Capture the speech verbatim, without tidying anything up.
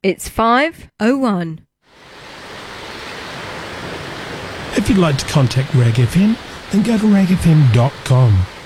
It's five oh one. If you'd like to contact Rag F M, then go to rag f m dot com.